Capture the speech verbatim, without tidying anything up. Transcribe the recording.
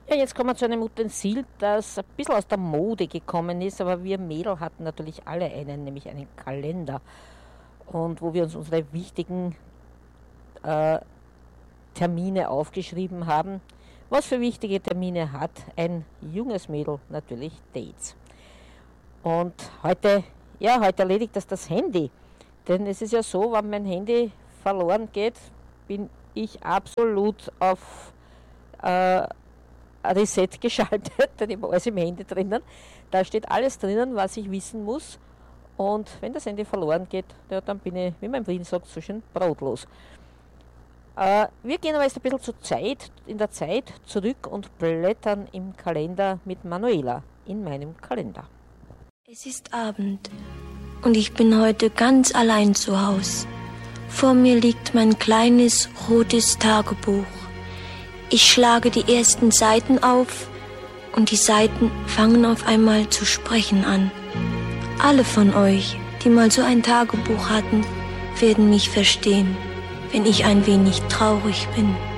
Ja, jetzt kommen wir zu einem Utensil, das ein bisschen aus der Mode gekommen ist, aber wir Mädel hatten natürlich alle einen, nämlich einen Kalender. Und wo wir uns unsere wichtigen äh, Termine aufgeschrieben haben. Was für wichtige Termine hat ein junges Mädel? Natürlich Dates. Und heute, ja, heute erledigt das das Handy. Denn es ist ja so, wenn mein Handy verloren geht, bin ich absolut auf äh, Reset geschaltet, denn ich habe alles im Handy drinnen. Da steht alles drinnen, was ich wissen muss. Und wenn das Handy verloren geht, ja, dann bin ich, wie man im Wien sagt, so schön brotlos. Äh, wir gehen aber jetzt ein bisschen zur Zeit, in der Zeit zurück und blättern im Kalender mit Manuela, in meinem Kalender. Es ist Abend und ich bin heute ganz allein zu Haus. Vor mir liegt mein kleines rotes Tagebuch. Ich schlage die ersten Seiten auf und die Seiten fangen auf einmal zu sprechen an. Alle von euch, die mal so ein Tagebuch hatten, werden mich verstehen, wenn ich ein wenig traurig bin.